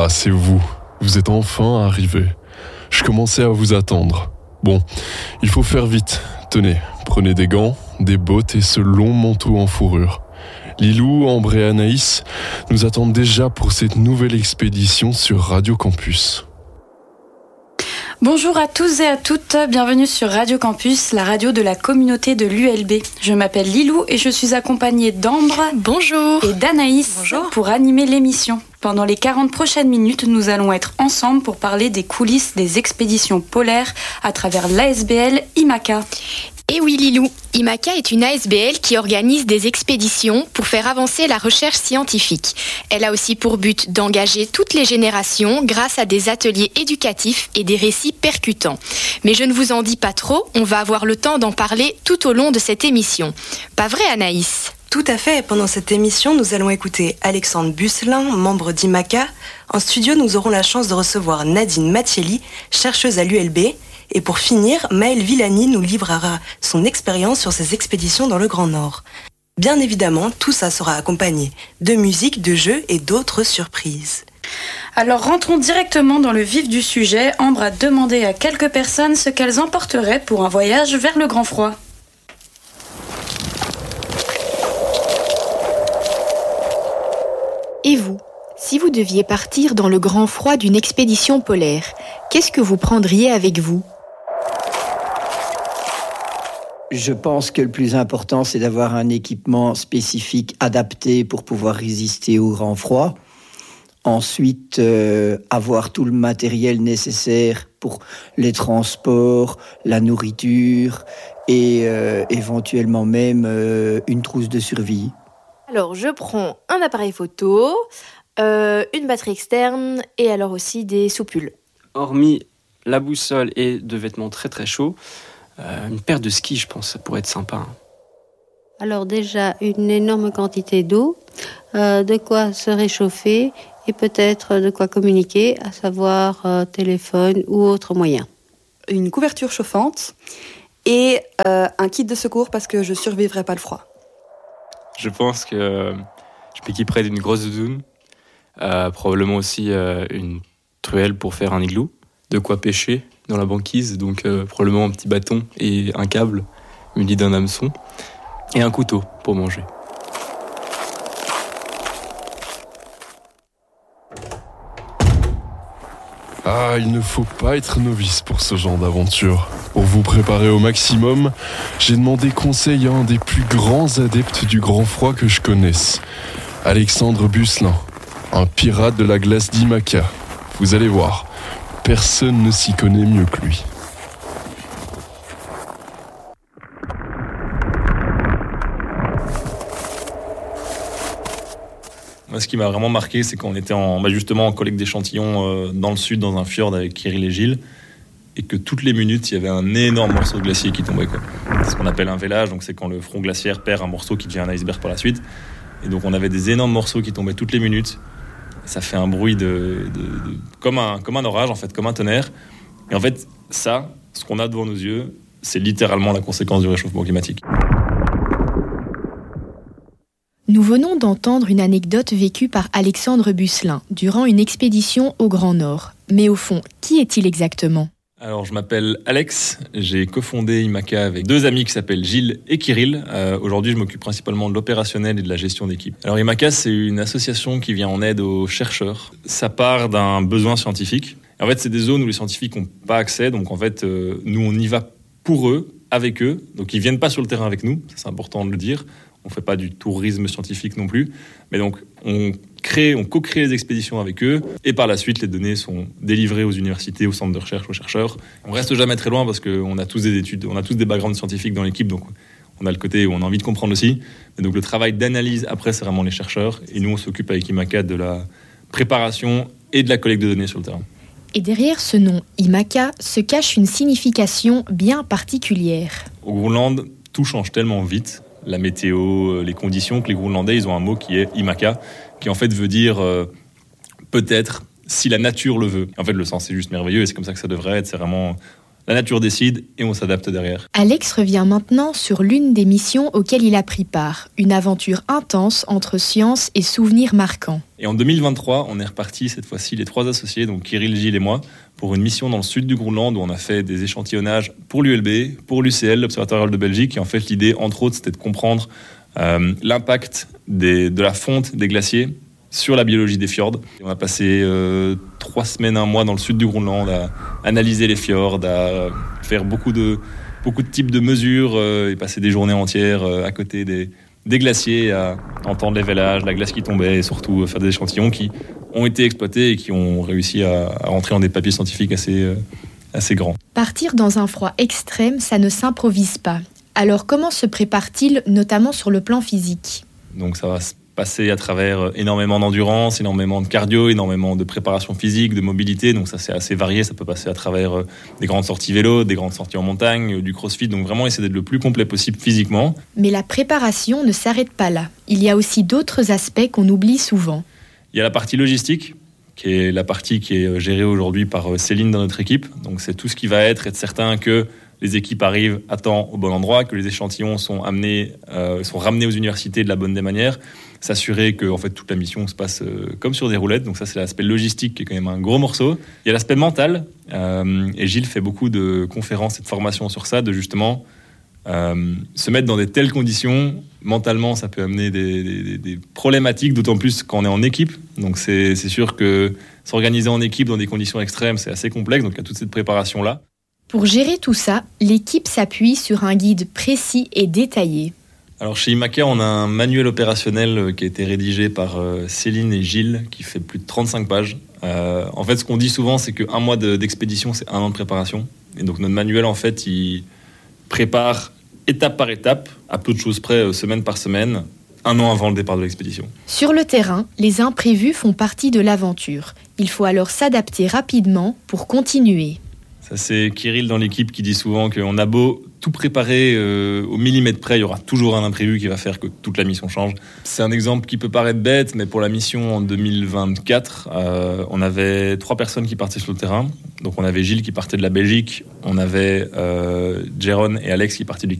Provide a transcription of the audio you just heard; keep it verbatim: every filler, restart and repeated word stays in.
c'est vous. Vous êtes enfin arrivés. Je commençais à vous attendre. Bon, il faut faire vite. Tenez, prenez des gants, des bottes et ce long manteau en fourrure. Lilou, Ambre et Anaïs nous attendent déjà pour cette nouvelle expédition sur Radio Campus. Bonjour à tous et à toutes, bienvenue sur Radio Campus, la radio de la communauté de l'U L B. Je m'appelle Lilou et je suis accompagnée d'Ambre Bonjour. et d'Anaïs Bonjour. pour animer l'émission. Pendant les quarante prochaines minutes, nous allons être ensemble pour parler des coulisses des expéditions polaires à travers l'A S B L IMACA. Et oui Lilou, IMACA est une A S B L qui organise des expéditions pour faire avancer la recherche scientifique. Elle a aussi pour but d'engager toutes les générations grâce à des ateliers éducatifs et des récits percutants. Mais je ne vous en dis pas trop, on va avoir le temps d'en parler tout au long de cette émission. Pas vrai Anaïs ? Tout à fait. Pendant cette émission, nous allons écouter Alexandre Busselin, membre d'IMACA. En studio, nous aurons la chance de recevoir Nadine Mattielli, chercheuse à l'U L B. Et pour finir, Maëlle Villani nous livrera son expérience sur ses expéditions dans le Grand Nord. Bien évidemment, tout ça sera accompagné de musique, de jeux et d'autres surprises. Alors rentrons directement dans le vif du sujet. Ambre a demandé à quelques personnes ce qu'elles emporteraient pour un voyage vers le grand froid. Et vous ? Si vous deviez partir dans le grand froid d'une expédition polaire, qu'est-ce que vous prendriez avec vous ? Je pense que le plus important, c'est d'avoir un équipement spécifique adapté pour pouvoir résister au grand froid. Ensuite, euh, avoir tout le matériel nécessaire pour les transports, la nourriture et euh, éventuellement même euh, une trousse de survie. Alors, je prends un appareil photo, euh, une batterie externe et alors aussi des soupules. Hormis la boussole et de vêtements très très chauds, euh, une paire de skis, je pense, ça pourrait être sympa. Alors déjà, une énorme quantité d'eau, euh, de quoi se réchauffer et peut-être de quoi communiquer, à savoir euh, téléphone ou autre moyen. Une couverture chauffante et euh, un kit de secours parce que je ne survivrai pas le froid. Je pense que euh, je m'équiperai d'une grosse doudoune, euh, probablement aussi euh, une truelle pour faire un igloo, de quoi pêcher dans la banquise, donc euh, probablement un petit bâton et un câble muni d'un hameçon, et un couteau pour manger. Ah, il ne faut pas être novice pour ce genre d'aventure. Pour vous préparer au maximum, j'ai demandé conseil à un des plus grands adeptes du grand froid que je connaisse, Alexandre Busselin, un pirate de la glace d'IMACA. Vous allez voir, personne ne s'y connaît mieux que lui. Moi, ce qui m'a vraiment marqué, c'est qu'on était en, bah justement en collecte d'échantillons euh, dans le sud, dans un fjord avec Kirill et Gilles, et que toutes les minutes, il y avait un énorme morceau de glacier qui tombait, quoi. C'est ce qu'on appelle un vélage, donc c'est quand le front glaciaire perd un morceau qui devient un iceberg par la suite. Et donc on avait des énormes morceaux qui tombaient toutes les minutes. Ça fait un bruit de, de, de comme un comme un orage en fait, comme un tonnerre. Et en fait, ça, ce qu'on a devant nos yeux, c'est littéralement la conséquence du réchauffement climatique. Nous venons d'entendre une anecdote vécue par Alexandre Busselin durant une expédition au Grand Nord. Mais au fond, qui est-il exactement ? Alors, je m'appelle Alex, j'ai cofondé IMACA avec deux amis qui s'appellent Gilles et Kirill. Euh, aujourd'hui, je m'occupe principalement de l'opérationnel et de la gestion d'équipe. Alors, IMACA, c'est une association qui vient en aide aux chercheurs. Ça part d'un besoin scientifique. En fait, c'est des zones où les scientifiques n'ont pas accès. Donc, en fait, euh, nous, on y va pour eux, avec eux. Donc, ils ne viennent pas sur le terrain avec nous. Ça, c'est important de le dire. On ne fait pas du tourisme scientifique non plus. Mais donc, on crée, on co-crée les expéditions avec eux. Et par la suite, les données sont délivrées aux universités, aux centres de recherche, aux chercheurs. On reste jamais très loin parce qu'on a tous des études, on a tous des backgrounds scientifiques dans l'équipe. Donc, on a le côté où on a envie de comprendre aussi. Et donc, le travail d'analyse, après, c'est vraiment les chercheurs. Et nous, on s'occupe avec IMACA de la préparation et de la collecte de données sur le terrain. Et derrière ce nom, IMACA, se cache une signification bien particulière. Au Groenland, tout change tellement vite. La météo, les conditions, que les Groenlandais, ils ont un mot qui est IMACA, qui en fait veut dire euh, peut-être si la nature le veut. En fait, le sens c'est juste merveilleux et c'est comme ça que ça devrait être. C'est vraiment la nature décide et on s'adapte derrière. Alex revient maintenant sur l'une des missions auxquelles il a pris part, une aventure intense entre science et souvenirs marquants. Et en deux mille vingt-trois, on est reparti cette fois-ci, les trois associés, donc Kirill, Gilles et moi, pour une mission dans le sud du Groenland où on a fait des échantillonnages pour l'U L B, pour l'U C L, l'Observatoire de Belgique. Et en fait, l'idée, entre autres, c'était de comprendre euh, l'impact des, de la fonte des glaciers sur la biologie des fjords. On a passé euh, trois semaines, un mois dans le sud du Groenland à analyser les fjords, à faire beaucoup de, beaucoup de types de mesures euh, et passer des journées entières euh, à côté des, des glaciers, à entendre les vélages, la glace qui tombait et surtout euh, faire des échantillons qui ont été exploités et qui ont réussi à, à rentrer dans des papiers scientifiques assez, euh, assez grands. Partir dans un froid extrême, ça ne s'improvise pas. Alors comment se prépare-t-il, notamment sur le plan physique ? Donc ça va se passer à travers énormément d'endurance, énormément de cardio, énormément de préparation physique, de mobilité. Donc ça, c'est assez varié. Ça peut passer à travers des grandes sorties vélo, des grandes sorties en montagne, du crossfit. Donc vraiment, essayer d'être le plus complet possible physiquement. Mais la préparation ne s'arrête pas là. Il y a aussi d'autres aspects qu'on oublie souvent. Il y a la partie logistique, qui est la partie qui est gérée aujourd'hui par Céline dans notre équipe. Donc c'est tout ce qui va être être certain que les équipes arrivent à temps au bon endroit, que les échantillons sont amenés, euh, sont ramenés aux universités de la bonne des manières, s'assurer que en fait toute la mission se passe euh, comme sur des roulettes. Donc ça, c'est l'aspect logistique qui est quand même un gros morceau. Il y a l'aspect mental, euh, et Gilles fait beaucoup de conférences et de formations sur ça, de justement euh, se mettre dans des telles conditions. Mentalement, ça peut amener des, des, des problématiques, d'autant plus quand on est en équipe. Donc c'est, c'est sûr que s'organiser en équipe dans des conditions extrêmes, c'est assez complexe. Donc il y a toute cette préparation-là. Pour gérer tout ça, l'équipe s'appuie sur un guide précis et détaillé. Alors chez IMACA, on a un manuel opérationnel qui a été rédigé par Céline et Gilles, qui fait plus de trente-cinq pages. Euh, en fait, ce qu'on dit souvent, c'est qu'un mois de, d'expédition, c'est un an de préparation. Et donc notre manuel, en fait, il prépare étape par étape, à peu de choses près, semaine par semaine, un an avant le départ de l'expédition. Sur le terrain, les imprévus font partie de l'aventure. Il faut alors s'adapter rapidement pour continuer. Ça, c'est Kirill dans l'équipe qui dit souvent qu'on a beau tout préparer euh, au millimètre près, il y aura toujours un imprévu qui va faire que toute la mission change. C'est un exemple qui peut paraître bête, mais pour la mission en deux mille vingt-quatre, euh, on avait trois personnes qui partaient sur le terrain. Donc on avait Gilles qui partait de la Belgique, on avait euh, Jérôme et Alex qui partaient du